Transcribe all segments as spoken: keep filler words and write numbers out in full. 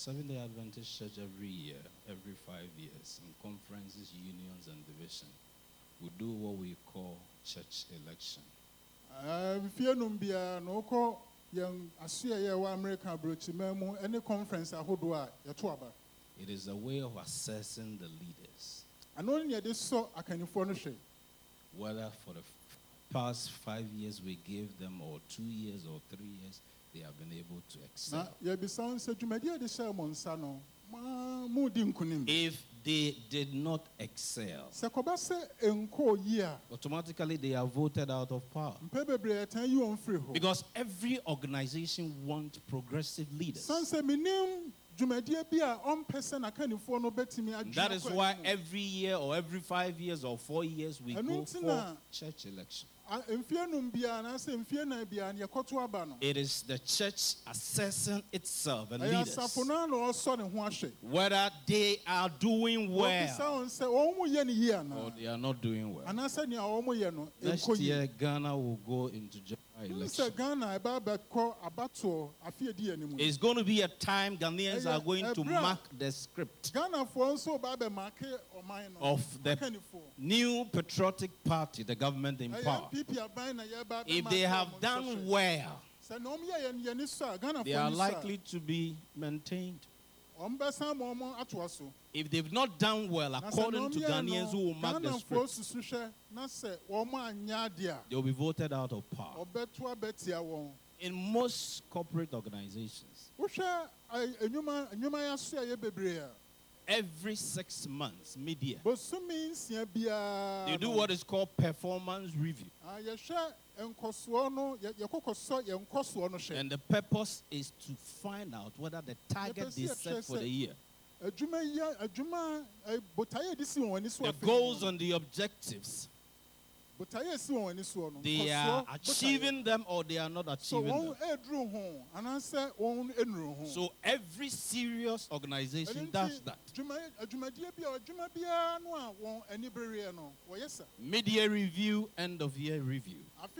Seventh-day Adventist Church every year, every five years, in conferences, unions, and division, we do what we call church election. Any conference It is a way of assessing the leaders, whether for the past five years we gave them, or two years or three years, they have been able to excel. If they did not excel, automatically they are voted out of power. Because every organization wants progressive leaders. That is why every year or every five years or four years we go for church election. It is the church assessing itself and leaders, whether they are doing well or they are not doing well. Next year, Ghana will go into general election. It's going to be a time Ghanaians are going to mark the script of the new patriotic party, the government in power. If they have done well, they are likely to be maintained. If they've not done well, according to Ghanaians who will mark the script, they will be voted out of power. In most corporate organizations, every six months, media, they do what is called performance review. And the purpose is to find out whether the target they set for the year, the goals and the objectives, they are achieving them or they are not achieving them. So every serious organization does that. Mid-year review, end of year review.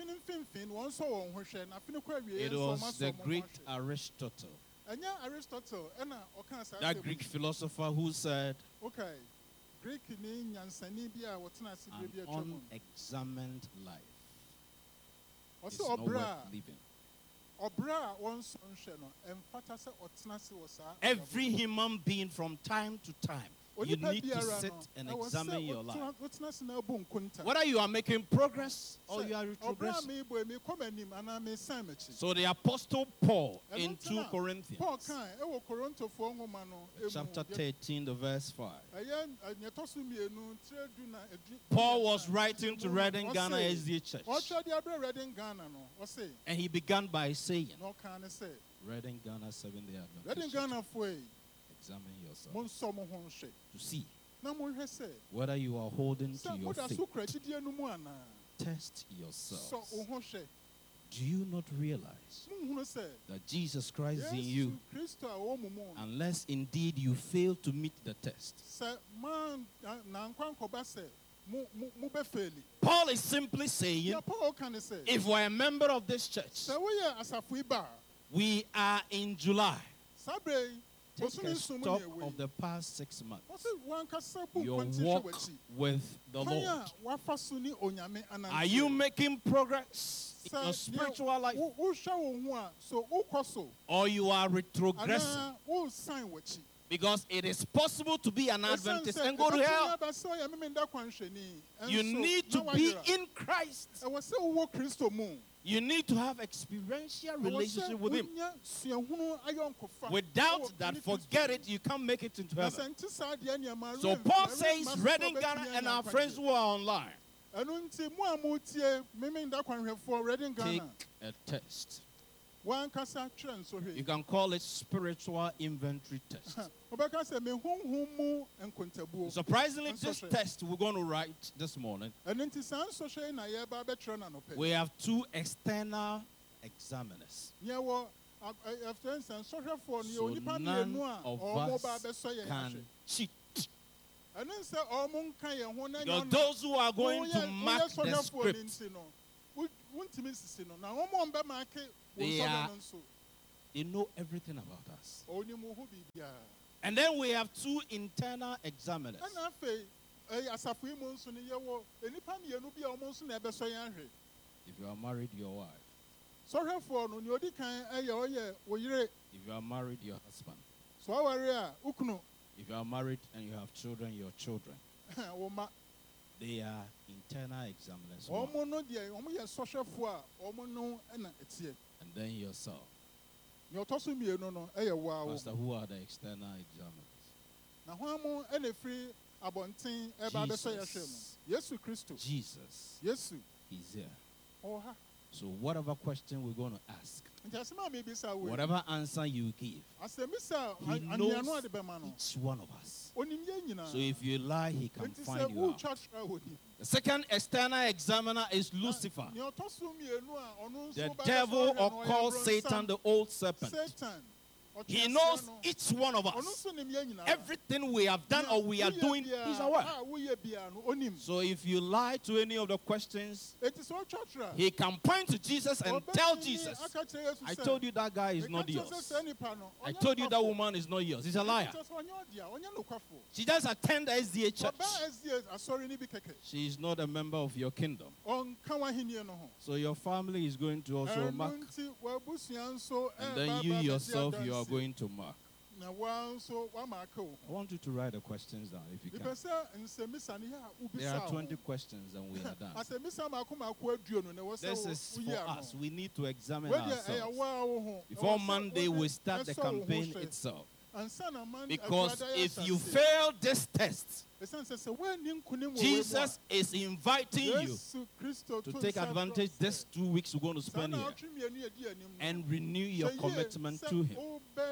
It was the great Aristotle, that Greek philosopher, who said, an unexamined life is not worth living. Every human being, from time to time, you need to sit and examine your life. Whether you are making progress or you are retrogressing. So the Apostle Paul in Second Corinthians, chapter thirteen, the verse five. Paul was writing to Reading Ghana S D A Church. And he began by saying, Reading Ghana Seventh-day Adventist Church, examine yourself to see whether you are holding to your faith. Test yourself. Do you not realize that Jesus Christ is in you, unless indeed you fail to meet the test? Paul is simply saying, if we're a member of this church, we are in July. Take a stop of the past six months. Your walk with the Lord. Are you making progress in your spiritual life? Or you are retrogressing? Because it is possible to be an Adventist and go to hell. You need to be in Christ. You need to have experiential relationship with Him. Without that, forget it, you can't make it into heaven. So Paul says, Reading Ghana and our friends who are online, take a test. You can call it spiritual inventory test. Surprisingly, this test we're going to write this morning, we have two external examiners. So none of us can cheat. Because those who are going to mark the script, they are They know everything about us. And then we have two internal examiners. If you are married, your wife. If you are married, your husband. If you are married and you have children, your children. They are internal examiners. And then yourself. Pastor, who are the external examiners? Jesus. Jesus. Jesus. He's here. So whatever question we're going to ask, whatever answer you give, he knows each one of us. So if you lie, he can find you out. The second external examiner is Lucifer, the devil, or called Satan, the old serpent. He knows each one of us. Everything we have done or we are doing, he's aware. So if you lie to any of the questions, he can point to Jesus and tell Jesus, I told you that guy is not yours. I told you that woman is not yours. He's a liar. She does attend the S D A church. She is not a member of your kingdom. So your family is going to also mark. And then you yourself, you are going to mark. I want you to write the questions down if you can. There are twenty questions and we are done. This is for us. We need to examine ourselves. Before Monday, we start the campaign itself. Because if you fail this test, Jesus is inviting you to take advantage this two weeks we're going to spend here and renew your commitment to Him.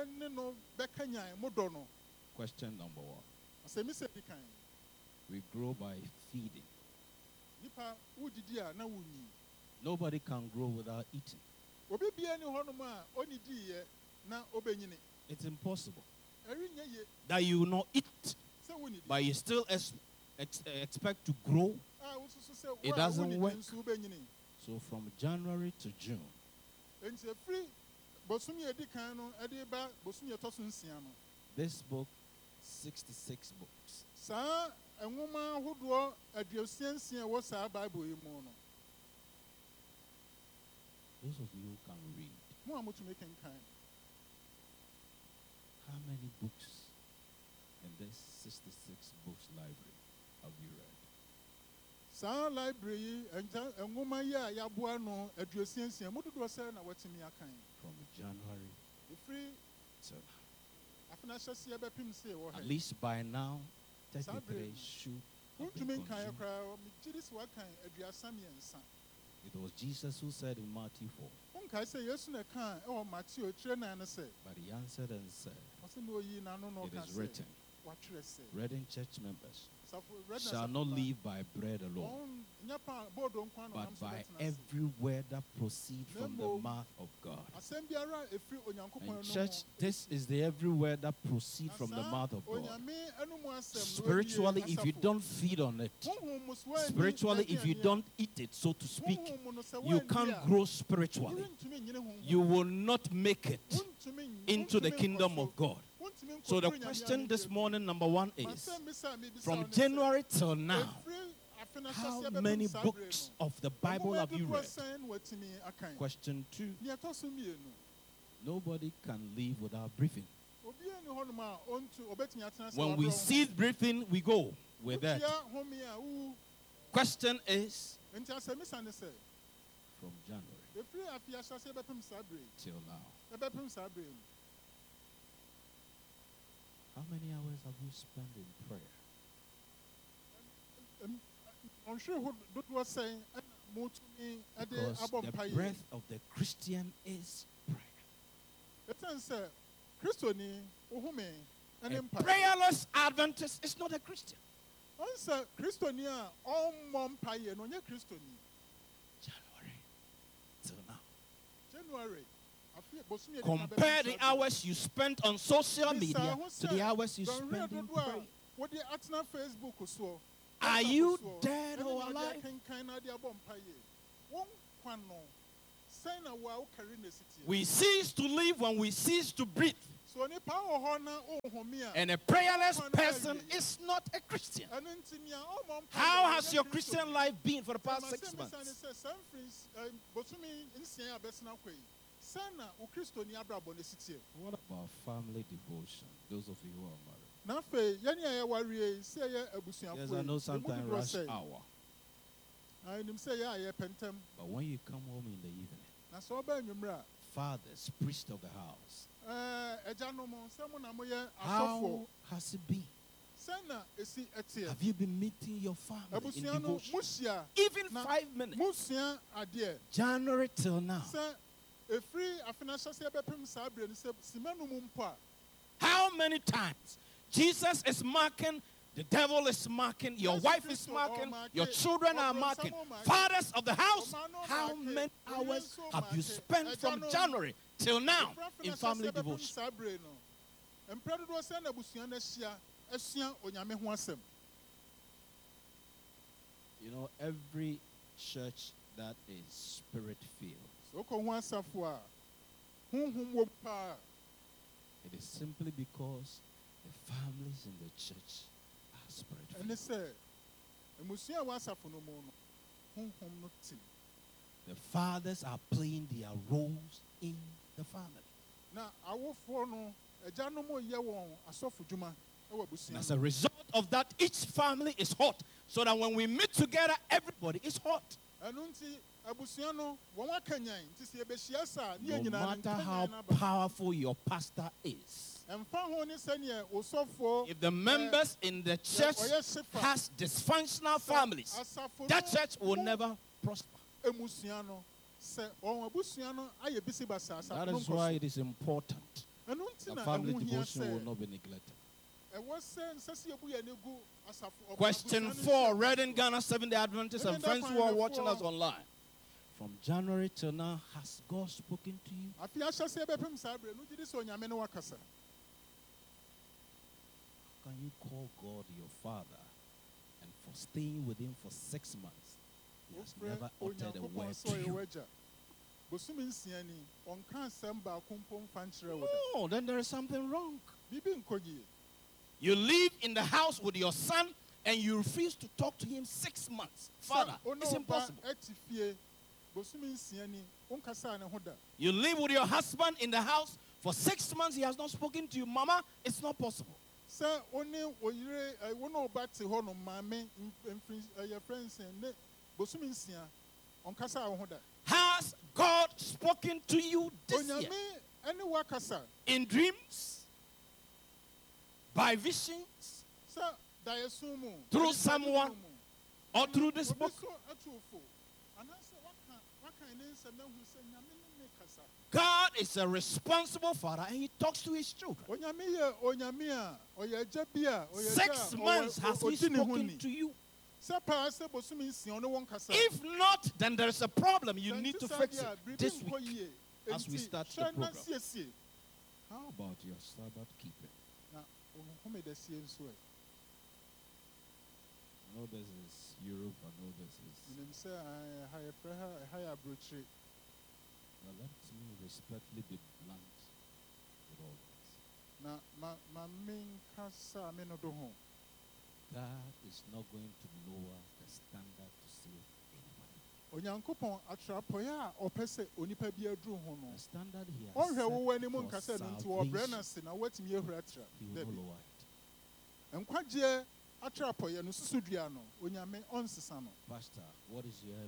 Question number one. We grow by feeding. Nobody can grow without eating. It's impossible that you will not eat, but you still ex ex expect to grow. It doesn't work. So from January to June, this book, sixty-six books. Those of you who can read, how many books in this sixty-six books library have you read? From January till now. At least by now, thirty-three should have been consumed. It was Jesus who said in Matthew four. But he answered and said, it is written, Reading church members shall not live by bread alone, but by every word that proceeds from the mouth of God. And church, this is the every word that proceeds from the mouth of God. Spiritually, if you don't feed on it, spiritually, if you don't eat it, so to speak, you can't grow spiritually. You will not make it into the kingdom of God. So the question this morning, number one, is, from January till now, how many books of the Bible have you read? Question two, nobody can live without breathing. When we cease breathing, we go. We're dead. Question is, from January till now, how many hours have you spent in prayer? Because the breath of the Christian is prayer. A prayerless Adventist is not a Christian. January till now. Compare the hours you spent on social media to the hours you spent in prayer. Are you dead or alive? We cease to live when we cease to breathe. And a prayerless person is not a Christian. How has your Christian life been for the past six months? What about family devotion? Those of you who are married. Yes, I know sometimes rush hour. But when you come home in the evening, fathers, priest of the house, how has it been? Have you been meeting your family in devotion? Even five minutes. January till now. How many times Jesus is marking, the devil is marking, your wife is marking, your children are marking, fathers of the house? How many hours have you spent from January till now in family devotion? You know, every church that is spirit-filled, it is simply because the families in the church are spirit-filled. The fathers are playing their roles in the family. And as a result of that, each family is hot. So that when we meet together, everybody is hot. No matter how powerful your pastor is, if the members in the church has dysfunctional families, that church will never prosper. That is why it is important that family devotion will not be neglected. Question four, read in Ghana Seventh-day Adventists and friends who are watching us online. From January till now, has God spoken to you? How can you call God your Father and for staying with him for six months, he has never uttered a word to you? No, then there is something wrong. You live in the house with your son and you refuse to talk to him six months. Father, it's impossible. You live with your husband in the house for six months, he has not spoken to you. Mama, it's not possible. Has God spoken to you this year? In dreams? By visions? Through someone? Or through this book? God is a responsible father and he talks to his children. Six months has he spoken to you. If not, then there's a problem. You need to fix it this week as we start the program. How about your Sabbath keeping? I know this is Europe, I know this is. Now let me respectfully be blunt with all this. God is not going to lower the standard to save anybody. The standard he has set for salvation, he will not lower it. Pastor, what is your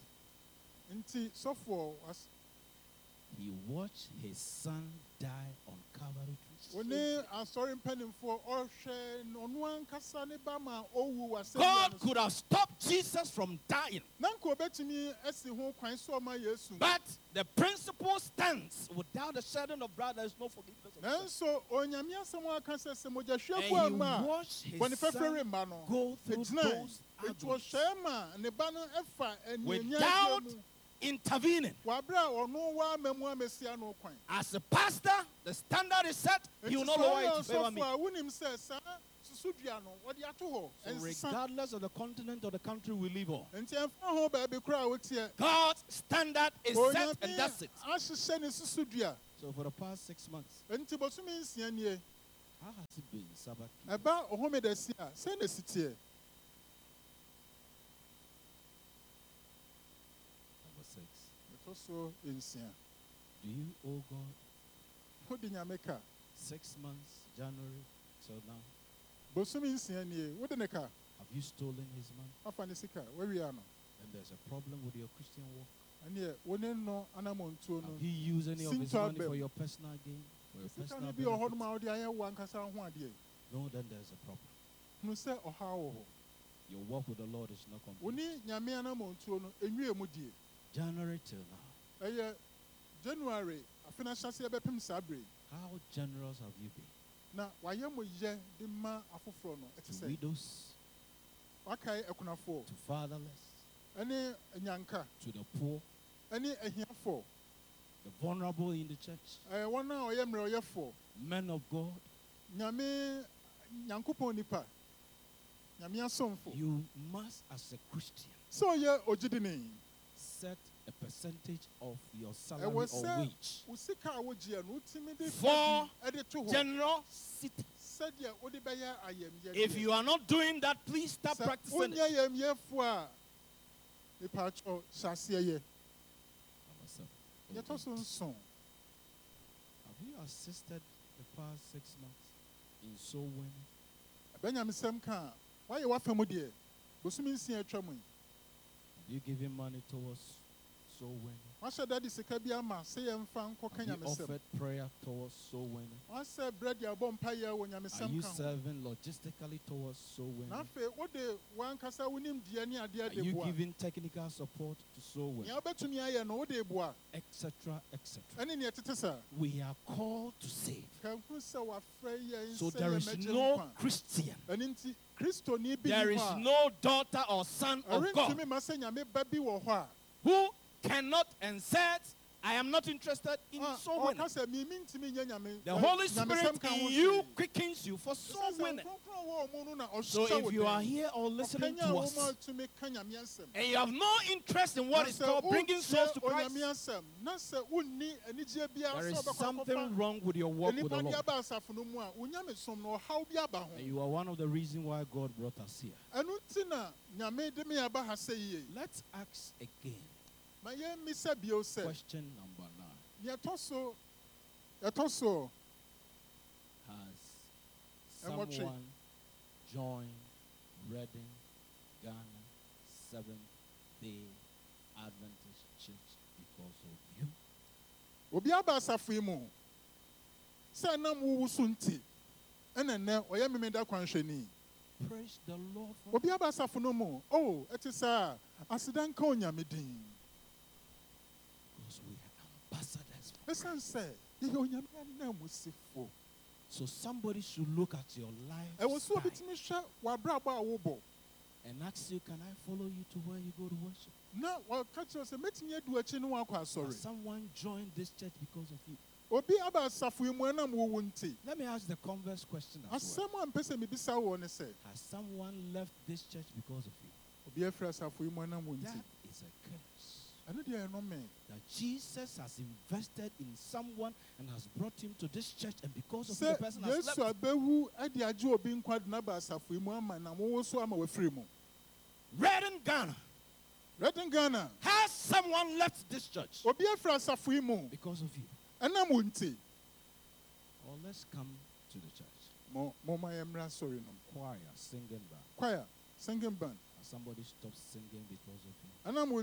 evidence? He watched his son die on Calvary Tree. God could have stopped Jesus from dying. But the principle stands. Without the shedding of blood, there is no forgiveness of sin. And he watched his son go through those agonies without intervening. As a pastor, the standard is set. He will not lower it to favor me. So regardless of the continent or the country we live on, God's standard is set, and that's it. So for the past six months, how has it been, Sabbath? Number six. Do you owe God six months, January till now? Have you stolen his money? And there's a problem with your Christian walk? Have you used any of his money for your personal gain? For your personal benefit? No, then there's a problem. Your walk with the Lord is not complete. January till now. January, how generous have you been? To widows, to fatherless, to the poor, the vulnerable in the church, men of God. You must, as a Christian, set a percentage of your salary or wage for generosity. If you are not doing that, please start practicing it. Have you assisted the past six months in soul winning? Have you given money towards soul winning? Have you offered prayer towards soul winning? Are you serving logistically towards soul winning? Are you giving technical support to soul winning? Etc. etc. We are called to save. So there is no Christian, there is no daughter or son of God who cannot insert, I am not interested in soul winning. The Holy Spirit in you quickens you for soul winning. So if you are here or listening to us, and you have no interest in what is called bringing souls to Christ, there is something wrong with your walk with the Lord. And you are one of the reasons why God brought us here. Let's ask again. Question number nine. Has someone joined Redding Ghana Seventh-day Adventist Church because of you? Praise the Lord for oh, it is a because we are ambassadors for Christ. So somebody should look at your life and ask you, can I follow you to where you go to worship? Has someone joined this church because of you? Let me ask the converse question as well. Has someone left this church because of you? That is a curse. That Jesus has invested in someone and has brought him to this church, and because of the person has left. Redding Ghana. Redding Ghana. Has someone left this church because of you? Or let's come to the church. Choir, singing band. Choir, singing band. Has somebody stopped singing because of you?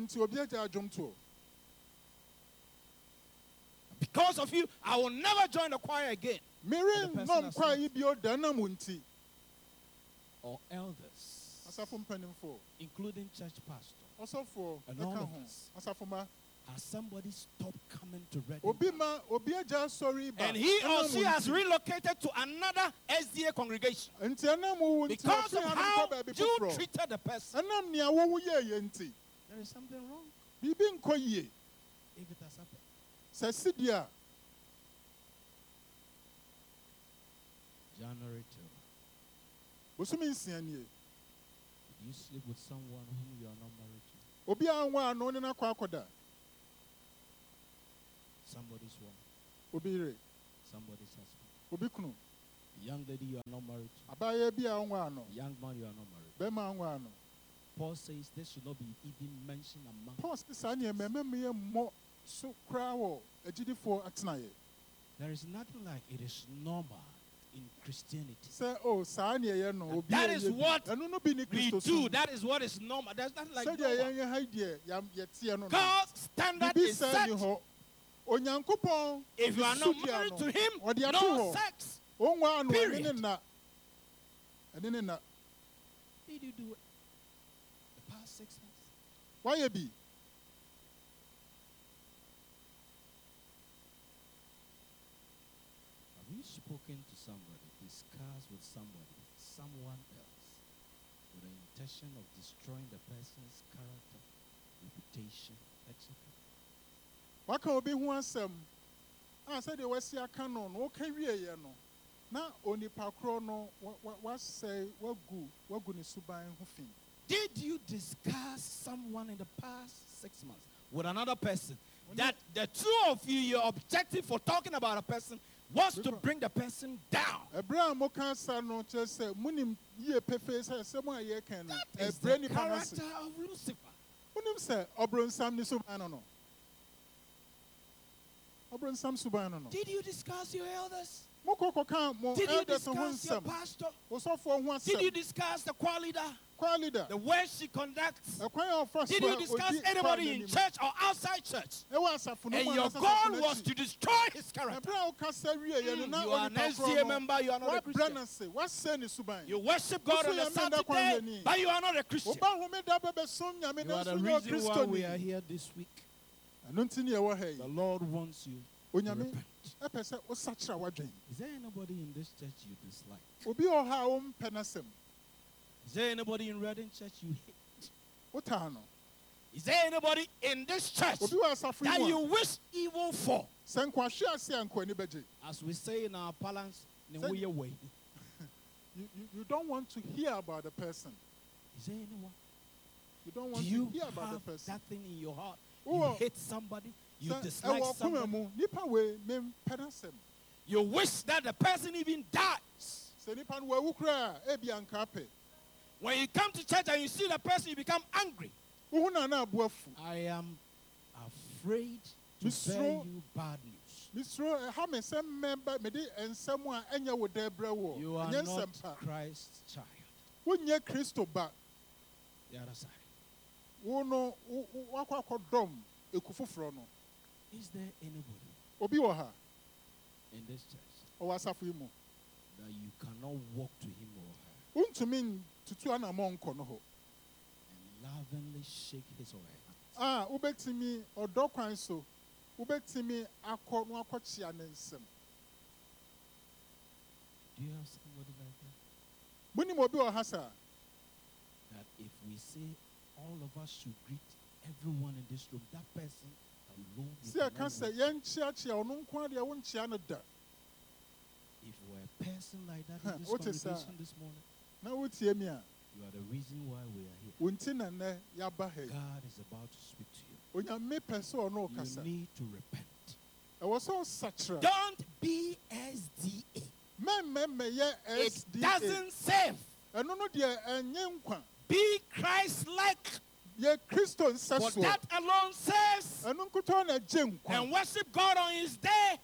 Because of you, I will never join the choir again. Or elders, including church pastor, and all of us. Has somebody stopped coming to Redding? And he or she has relocated to another S D A congregation because of how you treated the person. There is something wrong. Bibi nkoye. If it has happened. Sesidia. January two. Bosumi nsianie. You sleep with someone whom you are not married to. Obi anwa ano ne na kwa akoda. Somebody's wife. Obi re. Somebody's husband. Obi kunu. Young lady you are not married to. Abaye bi anwa ano. Young man you are not married. Bema anwa ano. Paul says this should not be even mentioned among. Paul says anye mememe mo so kra wo agidifo atenaye. There is nothing like it is normal in Christianity. Say oh sa anye ye no obi. That is what we do. That is what is normal. There's nothing like normal. God's standard is set. If you are not married to him, no sex. Period. Did you do it the past six months? Why you be? Have you spoken to somebody, discussed with somebody, someone else, with the intention of destroying the person's character, reputation, et cetera? What can be one sem? I said the West Canon, okay, we are no. Now only Pacrono, what say, what good, what good is Subain Huffin? Did you discuss someone in the past six months with another person that the two of you, your objective for talking about a person was to bring the person down? Abraham Mokansa no just say, Munim ye pefe say, someone ye can. That is the character of Lucifer. Munim say, Obron Sam Nisubano. Obron Sam Subano. Did you discuss your elders? Did you discuss your pastor? Did you discuss the choir leader? The way she conducts? Did you discuss anybody in church or outside church? And your goal was to destroy his character. Mm, you are an S D A member, you are not a Christian. You worship God on a Saturday, but you are not a Christian. You are the reason why we are here this week. The Lord wants you to repent. Is there anybody in this church you dislike? Is there anybody in Reading Church you hate? Is there anybody in this church that you wish evil for? As we say in our parlance, you, you, you don't want to hear about the person. Is there anyone? You don't want Do you to hear about the person. That thing in your heart. You hate somebody. You dislike somebody. You wish that the person even dies. When you come to church and you see the person, you become angry. I am afraid to bear you bad news. You are not Christ's child. The other side. Is there anybody in this church that you cannot walk to him or her and lovingly shake his or her hand? Ah, ubetimi odokwan so. Ubetimi akọ no akọchia nensem. Do you have somebody like that? Muni mo bi o hasa. That if we say all of us should greet everyone in this room, that person alone. See, I can say yen chia chia onu nkwa de won chia no da. If we're a person like that in this congregation this morning, now what you me? You are the reason why we are here. God is about to speak to you. You need to repent. Don't be S D A. It doesn't save. Be Christ-like. For that alone saves. And worship God on his day.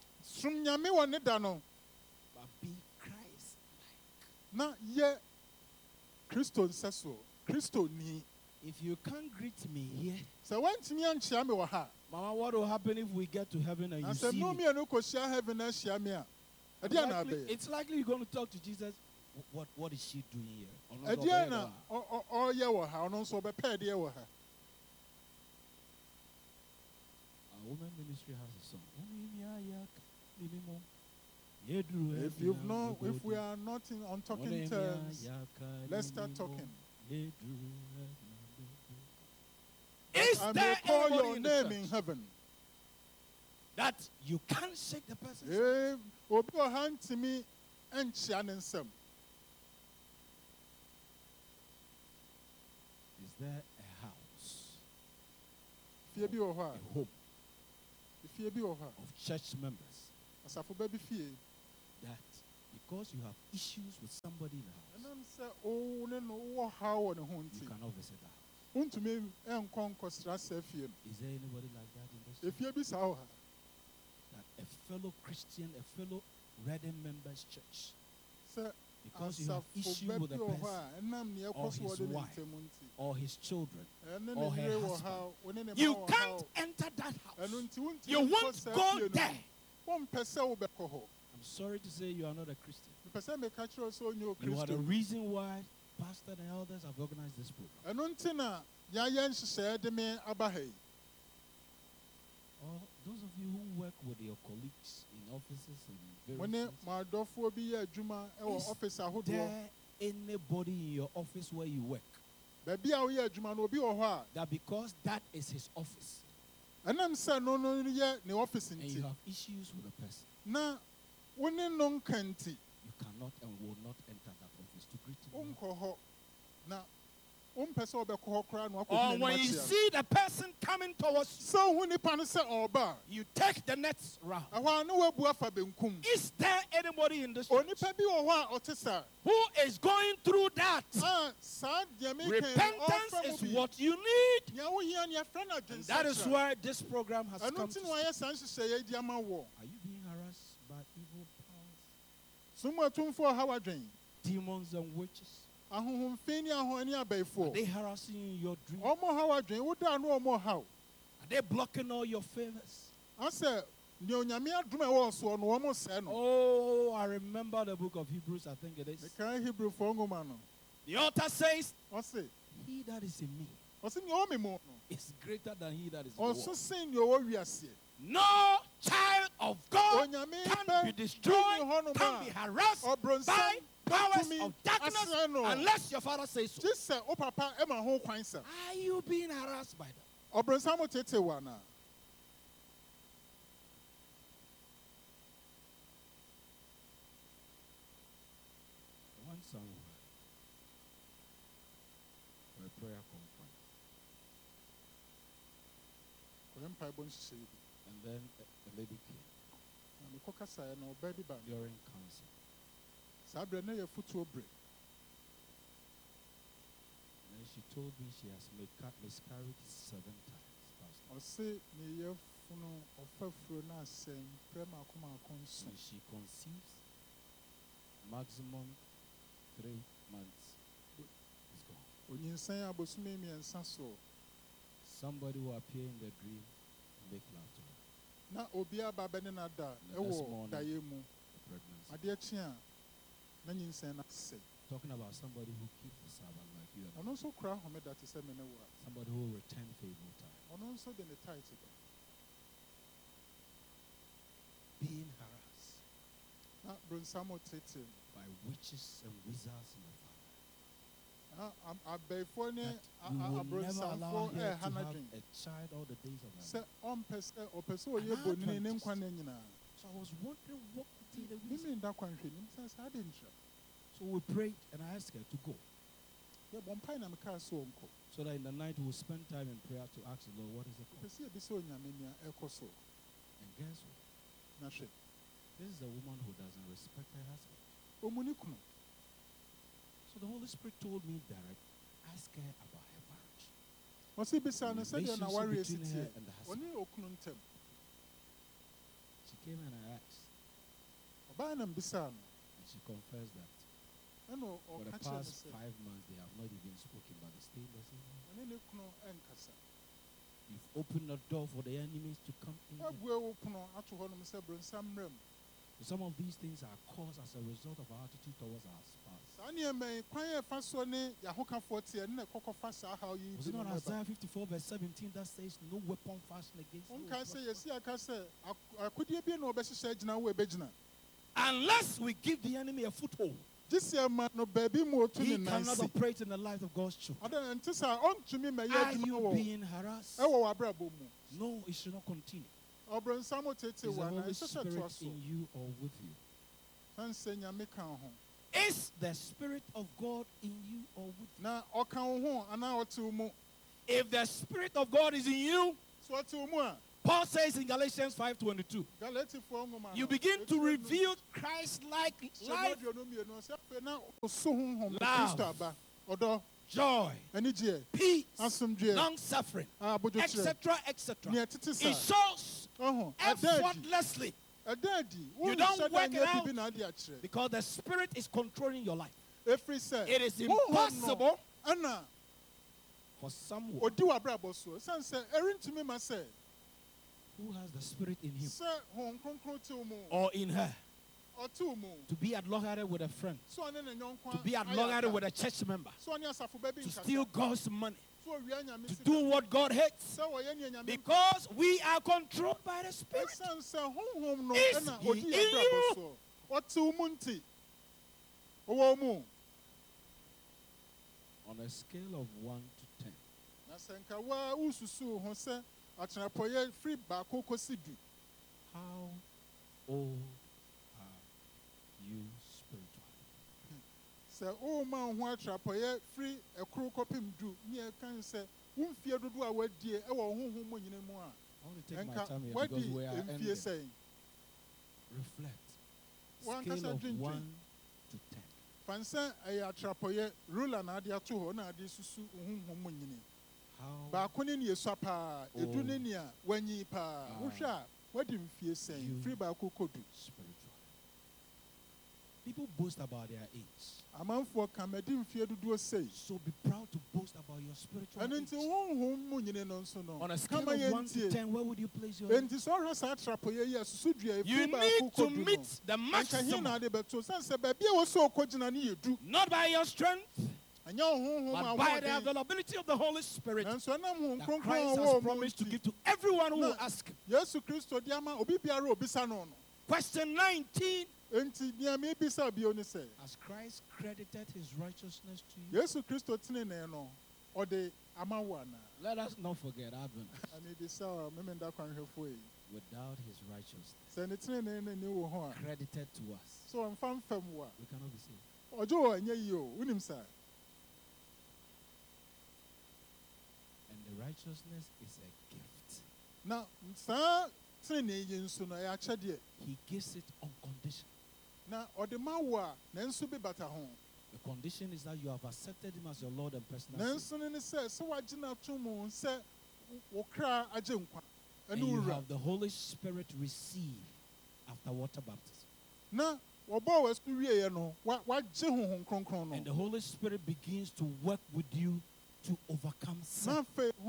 But be Christ-like. Now, yeah. Christo nseso. Christo ni. If you can't greet me here, so when to me and share me waha. Mama, what will happen if we get to heaven and you see me? No me no ko share heaven and share me. It's likely you're going to talk to Jesus. What what is she doing here? Adiana or or yeah waha no so be paid here waha. Our women ministry has a song. If you've not, if we are not in, on talking terms, let's start talking. Is I there may call anybody your in the name church in heaven. that you can't shake the person's hand? Eh, obi oha ntimi enchia ne nsam. Is there a house, Fie bi wo ho a a, home fie bi wo ho a, of church members asafo ba bi fie. that because you have issues with somebody in the house, Enam se o ne no wo ha wo ne ho you nti. cannot visit the house? Untumi enkɔ nkɔsra sɛ fie no. Is there anybody like that in this church? Efie bi saa wo ha. That a fellow Christian, a fellow Reading members church, Sɛ because you have issue asafo ba with bi a wo ho person a, enam ne or ɛkɔ so his wɔ de ne wife, ntɛm nti. or his children, Ɛne or ne her yere wɔ husband, ha, wo ne ne you ba wɔ can't ha. enter that Ɛno house. nti wontumi You nkɔ won't saa go fie no. there. Wompɛ sɛ wobɛkɔ hɔ. I'm sorry to say you are not a Christian. Mepɛ sɛ meka kyerɛ wo sɛ onyɛ You are the Okristo. reason why pastor and elders have organized this program. Ɛno nti na yɛayɛ nhyehyɛeɛ de me aba ha yi. Or those of you who work with your colleagues in offices and Mo ne various mo adɔfoɔ bi yɛ adwuma ɛwɔ Is ɔfisi ahodoɔ. there anybody in your office where you work Baabi a woyɛ adwuma no obi wɔ hɔ a that because that is his office ɛnam sɛ no no yɛ ne ɔfisi and you nti have issues with a person, na wo ne no nka nti you cannot and will not enter that office to greet him? wonkɔ hɔ na wompɛ sɛ wobɛkɔ hɔ koraa na Or wakɔhu when you n'anim akyea. see the person coming towards you, Sɛ wohu nipa no sɛ ɔreba you take the next round. a, ɛhɔ a ne woabu afa benkum. Is there anybody in this church Onipa bi wɔ hɔ a ɔte saa. who is going through that? A saa deɛ meka yi, Repentance ɔmfa mu is bi. what you need. Nea wohia ne yɛfrɛ no And that is adwensakyera. why this program has Ɛno come nti to na stay. wɔayɛ saa nhyehyɛeɛ yi de ama wɔ. Are you being harassed by evil powers, Sumu atumfoɔ ha wadwen. demons and witches? Ahohomfin ne ahoɔni Are abɛɛfoɔ. they harassing you in your dreams? Ɔmo ha wadwen, woda no ɔmo haw. Are they blocking all your favors? Asɛ nea onyame adom a ɛwɔ soɔ no ɔmo sɛe no. Oh, I remember the book of Hebrews, I think it is. Mekaa Hebrewfoɔ nwoma no. The author says, Ɔse, he that is in me ɔse nea ɔwɔ me mu no, is greater than he that is in the ɔso world. sen nea ɔwɔ wiaseɛ. No child of God Onyame can bɛ be destroyed, dumi hɔnom can be a, harassed by ɔbrɔnsam powers bɛtumi of darkness asɛe no. unless your father says so. Gye sɛ wo papa ɛma ho kwan sɛ. Are you being harassed by them? Ɔbrɔnsam tete wɔ anaa? One somewhere for a prayer conference, Kɔyɛ mpaebɔ nhyehyɛeɛ bi. and then a, a lady came Na mekɔkasaeɛ na ɔbaa bi ba. during council. Saa berɛ no yɛ fotuo berɛ. And then she told me she has misca- miscarried seven times, Pastor. Ɔse ne yɛfunu ɔfa furo no asɛn prɛ maako maako nso. And she conceives maximum three months. It's gone. Onyinsan abosome mmiɛnsa so. Somebody will appear in the dream and make love to her. Na obi aba bɛne no ada The next ɛwɔ morning, daeɛ mu. The pregnancy. Adeɛ kye a na nyinsɛn no asɛe. Talking about somebody who keeps the Sabbath like you and Ɔno nso kora homeda te sɛ me ne wo a. somebody who will return faithful time. Ɔno nso de ne tithe ba. Being harassed Na bronsam tete. by witches and wizards in the family. Na am- abɛɛfoɔ ne That a- we a- will never allow abronsafo her to ɛɛha have n'adwen. a child all the days of her Sɛ life. ɔmpɛ sɛ ɔpɛ sɛ ɔyɛ An bonini ne Adventist. nkwa ne nyinaa. So I was wondering what could be the reason. Mimi nda kwanhwɛ nim sɛ saa de nkyerɛ. So we prayed and I asked her to go. Yɛbɔ mpae na mekaa sɛ ɔnkɔ. So that in the night we will spend time in prayer to ask the Lord what is the Pɛ cause. sɛ yɛbi sɛ onyame nea ɛkɔ so. And guess what? Na hwɛ. This is a woman who doesn't respect her husband. Ɔmu ne kunu. So the Holy Spirit told me direct, ask her about her marriage. Ɔsi bisa no sɛdeɛ na wari esi Relationship between her tie. and the husband. Ɔne okunu ntɛm. She came and I asked, Ɔbaa na mbisa no. and she confessed that Ɛna for the ɔka kyerɛ me past sɛ five months they have not even spoken, but they stay in the same house. ɔne ne kunu ɛnkasa. You've opened the door for the enemies to come in. Abue wo pono ato hɔnom sɛ bronsam mmerɛ mu. So some of these things are caused as a result of our attitude towards our spouse. Saa nneɛma yi kwan yɛ fa soɔ ne yɛahokafoɔ teɛ ne na ɛkɔkɔ fa saa haw yi Was bi it na not ɔbɛba. Isaiah fifty-four verse seventeen that says no weapon fashioned against you? Ɔnka sɛ yɛsi aka sɛ ak- akodie bi na ɔbɛhyehyɛ agyina wo a ɛbɛgyina. Unless we give the enemy a foothold. He cannot operate in the life of God's children. Are you being harassed? No, it should not continue. Is the Holy Spirit in you or with you? Is the Spirit of God in you or with you? If the Spirit of God is in you, Paul says in Galatians five twenty-two, you begin to reveal Christ-like life, love, joy, peace, long-suffering, et cetera, et cetera. It shows effortlessly. You don't work it out because the Spirit is controlling your life. It is impossible for someone who has the Spirit in him or in her to be at loggerhead with a friend, to be at loggerhead with a church member, to steal God's money, to do what God hates, because we are controlled by the Spirit. Is he in you? On a scale of one to ten, how old are you spiritually? I want to take my time here because we are ending. Reflect. Scale of one to ten. How old are you spiritually? People boast about their age. So be proud to boast about your spiritual age. On a scale of one to ten, where would you place your age? You need to meet the maximum. Not by your strength, but by the availability of the Holy Spirit that Christ has promised to give to everyone who will ask him. Question nineteen. Has Christ credited his righteousness to you? Let us not forget Advent. Without his righteousness credited to us, we cannot be saved. And the righteousness is a gift. Now, he gives it unconditional. The condition is that you have accepted him as your Lord and personal Savior. And you have the Holy Spirit receive after water baptism. And the Holy Spirit begins to work with you to overcome sin.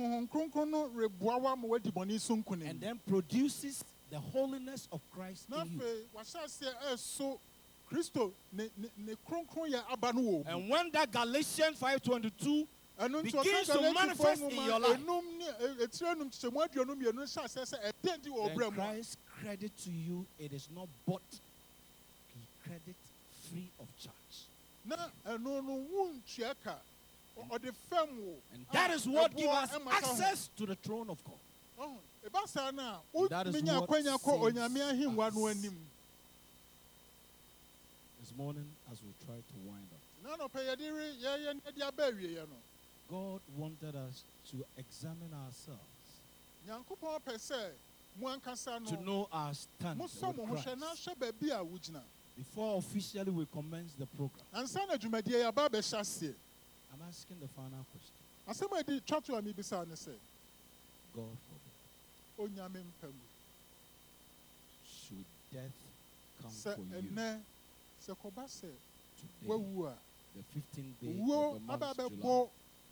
And then produces the holiness of Christ in you. And when that Galatians five twenty-two begins to manifest in your life, then Christ's credit to you, it is not bought. He credit free of charge. And that is what gives us access to the throne of God. And that is what saves us. This morning, as we try to wind up, God wanted us to examine ourselves, to know our stand with Christ, before officially we commence the program. I'm asking the final question. God forbid. Should death come for you today, the fifteenth day of the month of July,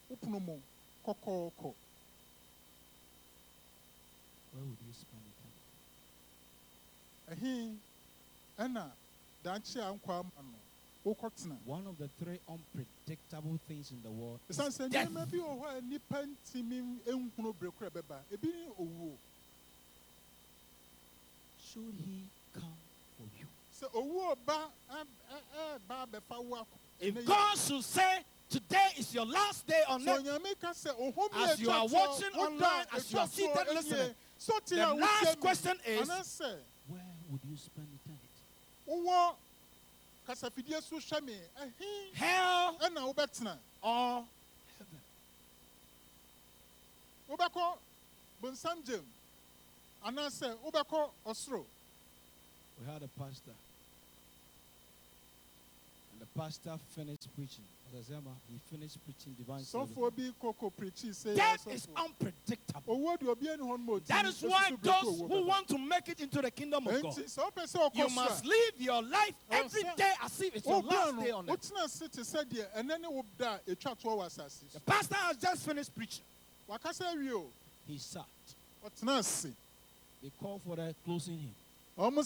where would you spend eternity? One of the three unpredictable things in the world is death. Should he come for you? If God should say, today is your last day on earth, as you are watching online, as you are seated listening, the last question is, where would you spend eternity? Hell or heaven? We had a pastor, and the pastor finished preaching. He finished preaching divine service. Death is unpredictable. That is why those who want to make it into the kingdom of God, you must live your life every day as if it's your last day on earth. The pastor has just finished preaching. He sat. They called for the closing hymn. All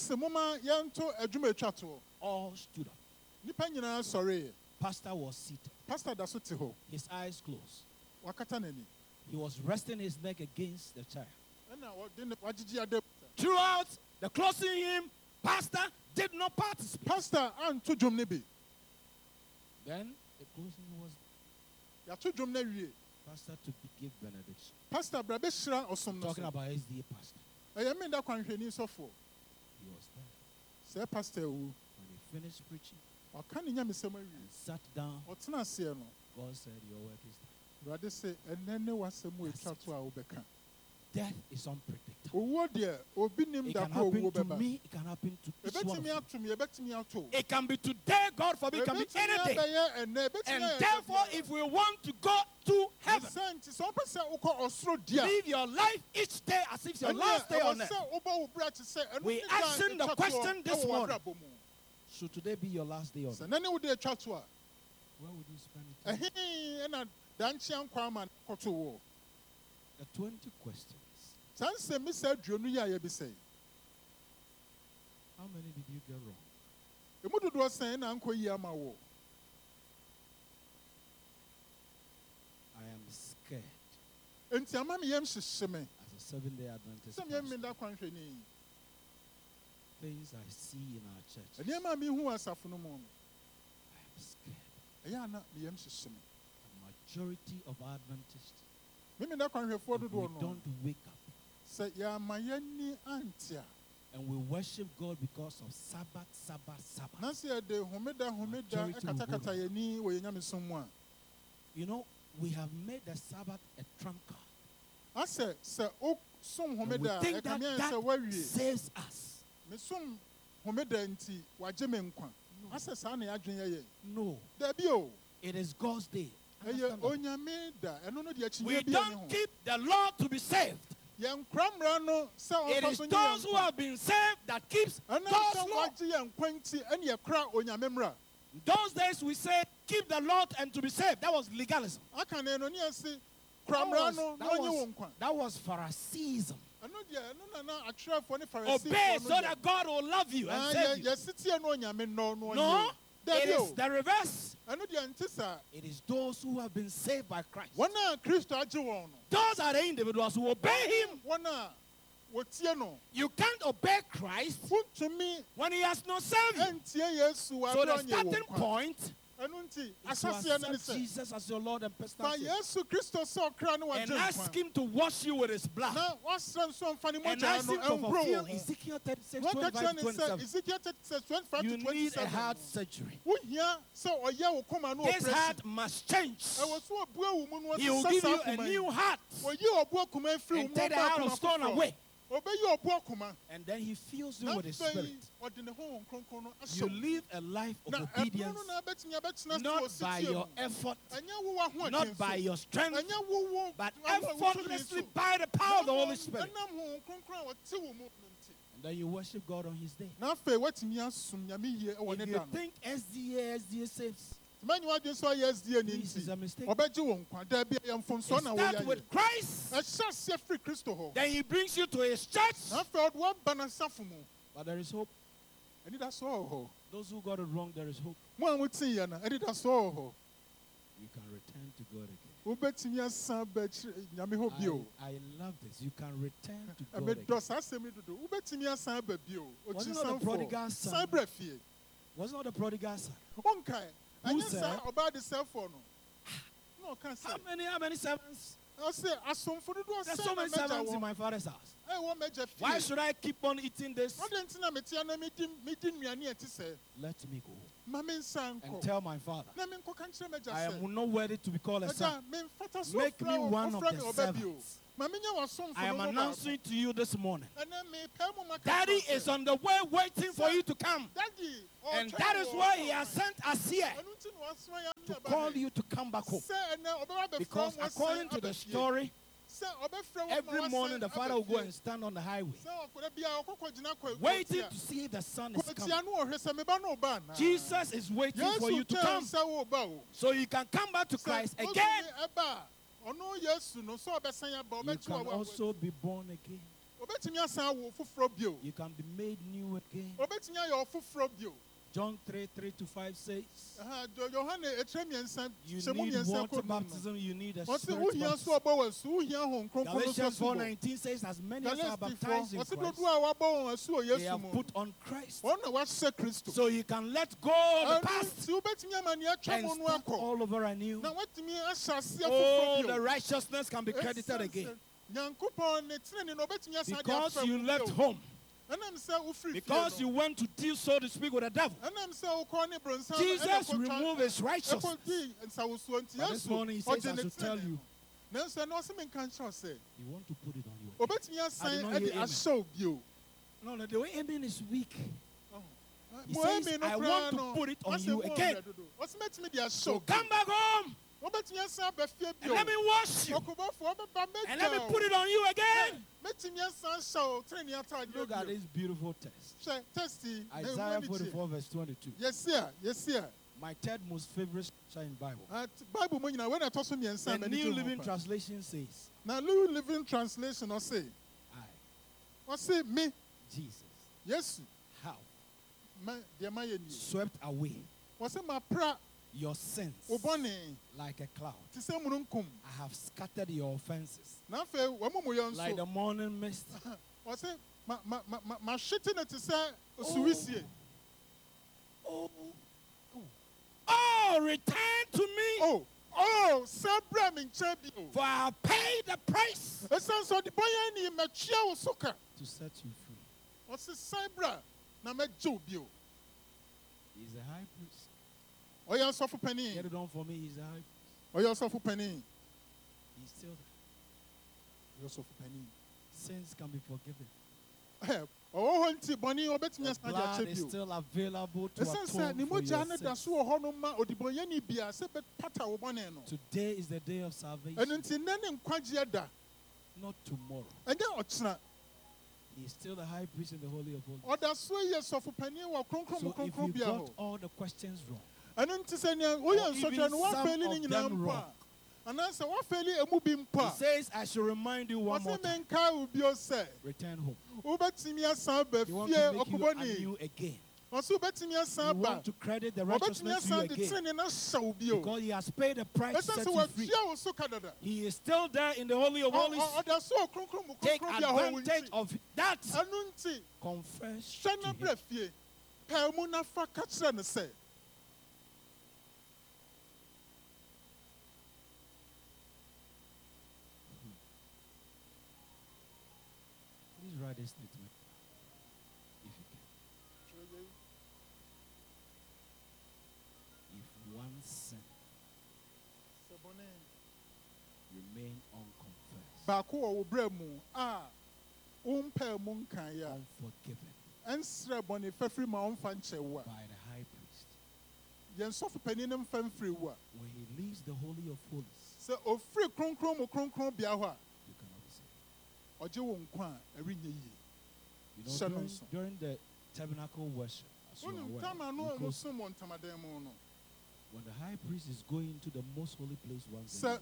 stood up. Pastor was seated. His eyes closed. He was resting his neck against the chair. Throughout the closing hymn, pastor did not participate. Pastor and to Then the closing was pastor to give benediction. Pastor talking about S D A pastor. He was there. When he finished preaching and sat down, God said, your work is done. Death is unpredictable. It can happen to me, it can happen to each one of you. It can be today, God forbid, it can be any day. And therefore, if we want to go to heaven, live your life each day as if it's your last day on earth. We asking the question this morning, should today be your last day on earth? Where would you spend it? The twenty questions. How many did you get wrong? I am scared. As a seven-day Adventist pastor, things I see in our church, I am scared. The majority of Adventists, we don't wake up and we worship God because of Sabbath, Sabbath, Sabbath. You know, we have made the Sabbath a trump card. And we think that that saves us. No. No. It is God's day. We don't keep the law to be saved. It is those who have been saved that keeps God's law. In those days we said keep the law and to be saved. That was legalism. That was, that was, that was Phariseeism. Obey so that God will love you and save you. No. It is the reverse. It is those who have been saved by Christ. Those are the individuals who obey Him. You can't obey Christ when He has no saved you. So the starting point is to accept Jesus as your Lord and personal Savior. And ask Him to wash you with His blood. And ask Him to fulfill Ezekiel thirty-six, twenty-five to twenty-seven. You need a heart surgery. This heart must change. He will give you a new heart and take the heart of stone away. And then He fills you with His Spirit. You live a life of obedience, not by your effort, not by your strength, but effortlessly by the power of the Holy Spirit. And then you worship God on His day. If you think S D A, S D A saves, this is a mistake. Start with Christ. Then He brings you to His church. But there is hope. Those who got it wrong, there is hope. You can return to God again. I, I love this. You can return to God again. Was it not the prodigal son? Was it not the prodigal son? Who said, how many, how many servants? There's so many servants in my father's house. Why should I keep on eating this? Let me go and tell my father, I am not worthy to be called a son. Make me one of the servants. I am announcing to you this morning, Daddy is on the way waiting for you to come. And that is why he has sent us here to call you to come back home. Because according to the story, every morning the father will go and stand on the highway, waiting to see if the son is coming. Jesus is waiting for you to come, so you can come back to Christ again. You can also be born again. You can be made new again. John three, three to five says, you need water baptism, you need a spirit baptism. Galatians four nineteen says, as many as are baptized in Christ, they have put on Christ. So you can let go of the past and start all over anew. All the righteousness can be credited again. Because you left home, because you went to deal, so to speak, with the devil, Jesus removed his righteousness. But this morning he says, I should tell you, you want to put it on you. I do not hear amen. No, no, the way amen is weak. He says, I want to put it on you again. So come back home. And let me wash you. And let me put it on you again. Look at this beautiful text. Isaiah forty-four verse twenty-two. Yes, sir. Yes, sir. My third most favorite scripture in the Bible. The New Living Translation says. Now, New Living Translation will say. I. What say me? Jesus. Yes. How? Swept away. What say my pra? Your sins like a cloud. I have scattered your offenses like the morning mist. Oh. Oh. Oh, return to me. Oh, oh, for I have paid the price to set you free. He's a high priest. Oh, you also for penny. Get it on for me. He's a high priest. Oh, you also for penny. He's still there. You also for penny. Sins can be forgiven. Oh, auntie Bonnie, or bet me the blood is still available to atone for your sins. Today is the day of salvation. Not tomorrow. He is still the high priest in the Holy of Holies. So if you got all the questions wrong, or even some of them wrong, he says, I should remind you one more time. Return home. You want to make you anew again. You want to credit the righteousness to you again. Because he has paid the price to set you free. He is still there in the Holy of Holies. Take advantage of that. Confess to him. Please write this statement if you can. If one sin remain unconfessed, unforgiven by the high priest, when he leaves the Holy of Holies, you cannot be saved. You know, during, during the tabernacle worship, as you are aware, When the high priest is going to the most holy place once again,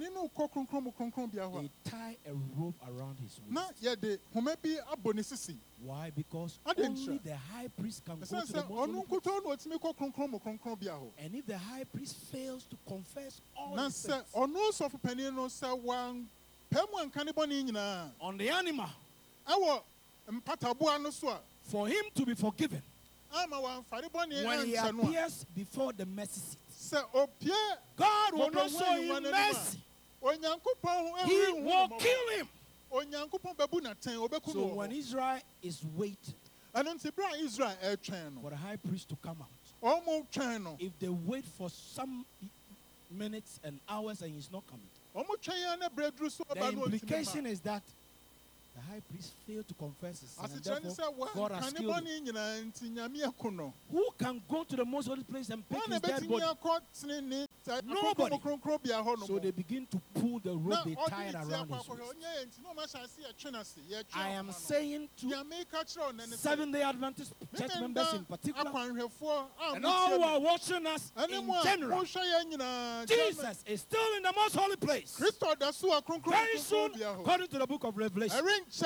they tie a rope around his waist. Why? Because only the high priest can go to the most holy place. And if the high priest fails to confess all his sins on the animal, for him to be forgiven, when he appears before the mercy seat, God will not show him mercy. He will kill him. So when Israel is waiting for the high priest to come out, if they wait for some minutes and hours and he's not coming, the implication is that the high priest failed to confess his sin, and therefore God has killed him. Who can go to the most holy place and pick his dead body? Nobody. So they begin to pull the rope they tied around his waist. I am saying to Seventh-day Adventist church members in particular, and all who are watching us in general, Jesus is still in the most holy place. Very soon, according to the book of Revelation,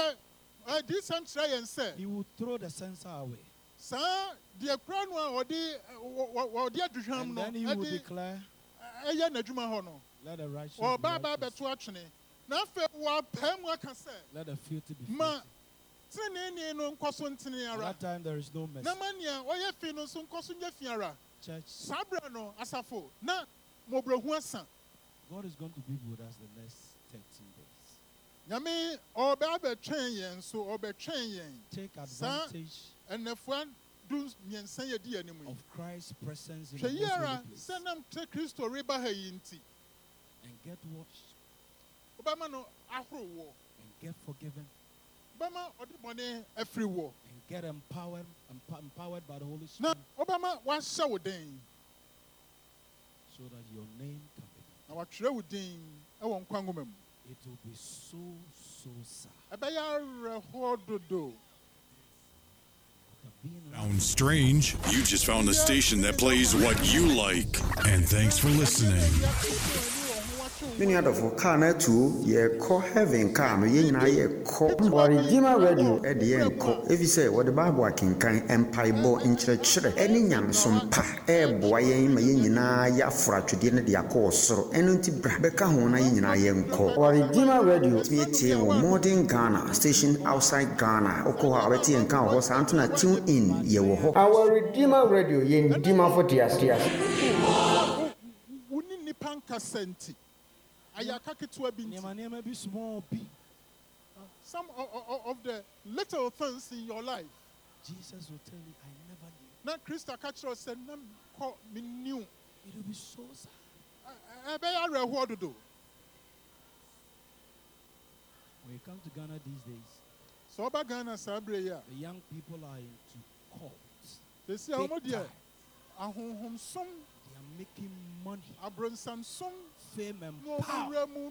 he will throw the censer away. And then he will declare, let the righteous be righteous. Let the filthy be filthy. At that time there is no mercy. Church, God is going to be with us the next thirteen days. Take advantage of Christ's presence in the most holy place. And get washed. And get forgiven. And get empowered, empowered by the Holy Spirit. So that your name can be known. It will be so, so sad. Sounds strange. You just found the station that plays what you like. And thanks for listening. Many other for car na two ye call heaven car no ye nyina ye call Warigima radio e de ye call if you say what the Bible can kan empire bo nkyerɛkyerɛ ɛne nyansom pa e boa ye ma ye nyina ya fra twede ne de akɔ soro ɛno nti bra bɛka ho na ye nyina ye nkɔ Warigima radio ye tie wo modern Ghana station outside Ghana okɔ ha bɛtie nka ho sa antuna tune in ye wo ho our Redeemer radio ye ndima for dias dias woni nipa nkasenti some of, of, of the little things in your life. Jesus will tell you, I never knew. Now, Christa Catcher said, me knew. It will be so sad. I bear what to do. When you come to Ghana these days, so about Ghana, Sabria, the young people are into cults. They say, I'm not there. I'm home some. They are making money. I bring some song. Fame and power.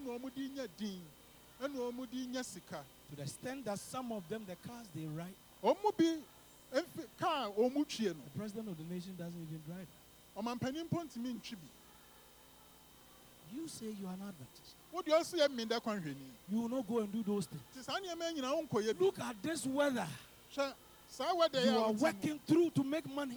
To the extent that some of them, the cars they ride, the president of the nation doesn't even drive. You say you are an Adventist. What do you say? You will not go and do those things. Look at this weather. You are working through to make money.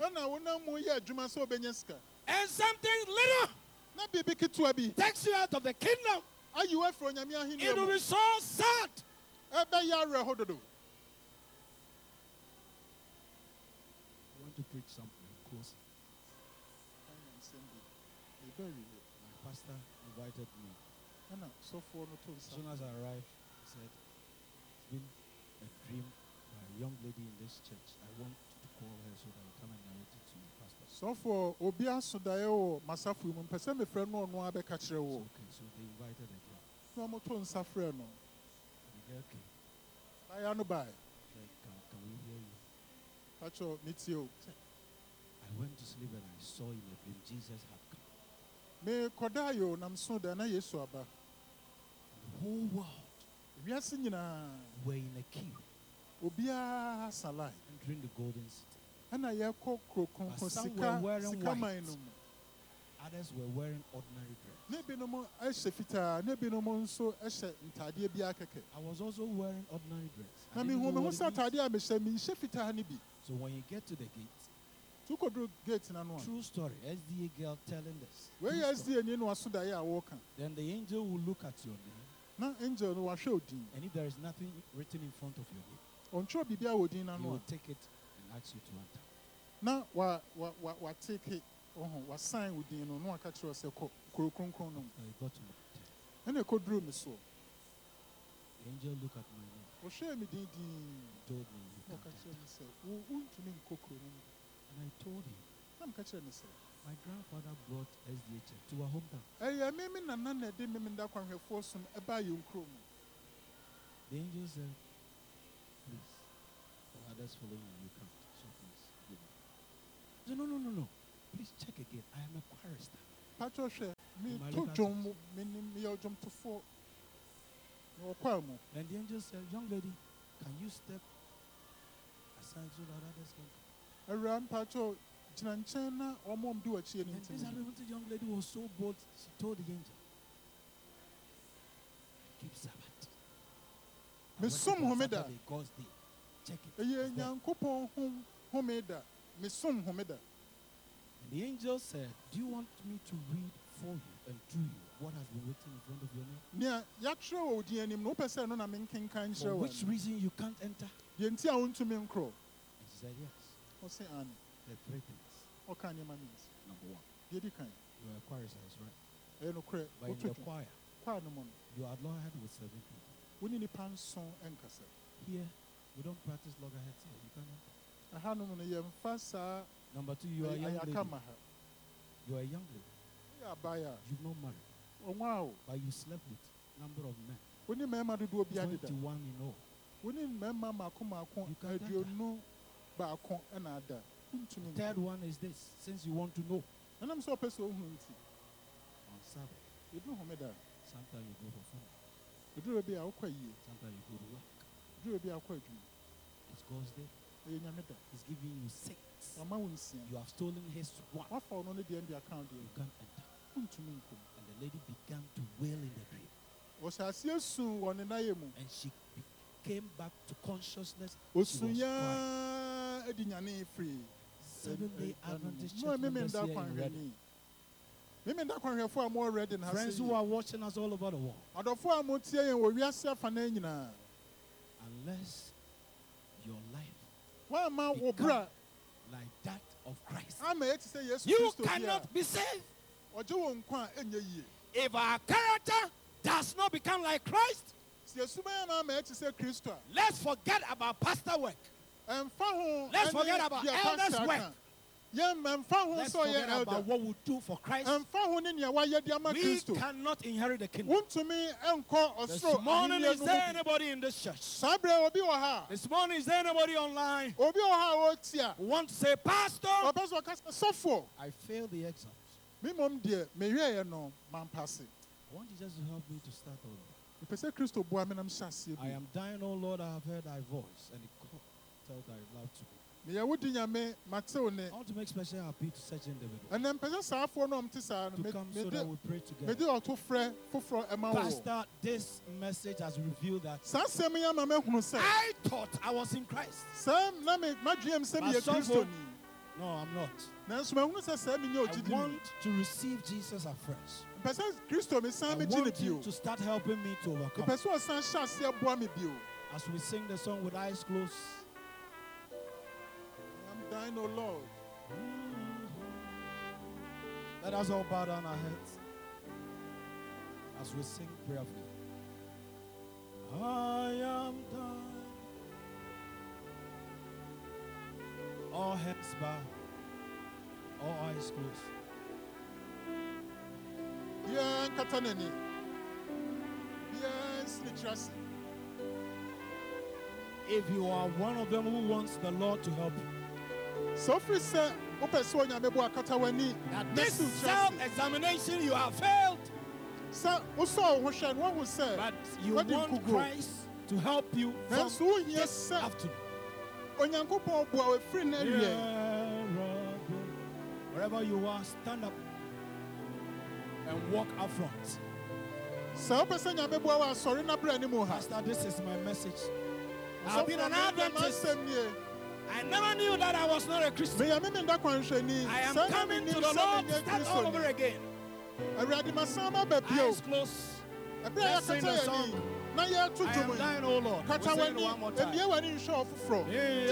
And something little takes you out of the kingdom. It will be so sad. I want to preach something close. My pastor invited me. As soon as I arrived, he said, it's been a dream by a young lady in this church. I want to call her so that I come and narrate it to you, Pastor. So for Obia Sudayo, Masafu, Mpese me friend no no abeka kire wo. Okay, so they invited again. No mo to nsafre no. Okay. I no buy. Can, can we hear you? Pacho, meet you. I went to sleep and I saw in a dream Jesus had come. Me kodayo nam so da na Yesu aba. The whole world wiase nyina were in a queue. Obia salai entering the golden city. And I yako krokon sika sika man no. Others were wearing ordinary dress. I was also wearing ordinary dress. I didn't know what it means. So when you get to the gate, true story, S D A girl telling this. Then the angel will look at your name. And if there is nothing written in front of your name, he will take it and ask you to enter. Now, what what what take it? Oh, what sign would you know? No, I catch you as a cook. I got to and a code room is so. The angel look at my name. Well, share me, did told me. No, catch you and say, who won't you mean cook? And I told him, I'm catching and say, my grandfather brought S D H to our hometown. I mean, and none of them in that one have forced some about you, Chrome. The angel said, please, for others following you, you can't. So please, give me. I said, no, no, no, no. Please check again. I am a chorister. Patricia, me took John, me or jump to four. And the angel said, young lady, can you step aside so that others can come? Around Pacho, Chinanchana, or mom do a chain. And this young lady was so bold, she told the angel, keep Sabbath. Miss Sum Homeda. Because they check it. A young couple home homeda. Miss Sum Homeda. And the angel said, do you want me to read for you and to you what has been written in front of your name? Yeah, Yatro, dear name, no person on a making kind For which reason you can't enter? Yentia want to mean crow. And she said, yes. What's say, Annie? There are three things. What kind of means? Number one, did you kind? you are a choir size, right? I know credit. But in the choir, choir no money. you are loggerhead with seven people. We need a pan song and cassette. Here, we don't practice loggerheads here. You can't enter. I had no money. Fast, number two, you are a young lady. You are a young lady. Yeah, buyer. You've not married. Oh, wow. But you slept with number of men. We need member to do a behind it. twenty-one in all. We need member Makuma, you can't know about another. The third one is this, since you want to know. And I'm so personal. On Sabbath. You know how many sometimes you go for fun. You do a be out quite year. Sometimes you go to work. Do a be out quite you. It's God's day. He's giving you six. You have stolen his one. What for only the end the account you can't enter. And the lady began to wail in the dream. Was I see soon one in and she came back to consciousness. Osunya free. Seven day Adventist church. No, me mean that one ready. Me mean that one for more ready than friends who are watching us all over the world. Adofo amotie yen we wiase fa na nyina. Unless your life why ma wo bra like that of Christ. You cannot be saved. If our character does not become like Christ, let's forget about pastor work. Let's forget about elders work. Let's forget about what we do for Christ. We cannot inherit the kingdom. This morning, is there anybody in this church? This morning, is there anybody online who wants to say, Pastor, I failed the exams. I want you just to help me to start over. I am dying, oh Lord, I have heard thy voice, and it tell thy love to me. I want to make special appeal to such individuals to come so that we pray together. Pastor, this message has revealed that I thought I was in Christ. But some no, I'm not. I want to receive Jesus afresh. I want you to start helping me to overcome. As we sing the song with eyes closed. Thine, O Lord. Mm-hmm. Let us all bow down our heads as we sing prayerfully. I am done. All heads bowed, all eyes closed. Yeah, Kataneni. Yes, literacy. If you are one of them who wants the Lord to help you, so free say, that this self-examination you have failed, but you want Christ to help you from this afternoon. Yeah, wherever you are, stand up. and walk up front. Pastor, this is my message. I've been an Adventist. I never knew that I was not a Christian. I am coming to the Lord to start all over again. Eyes closed. Let's sing the song. I am thine, O Lord. We'll sing it one more time. Yeah.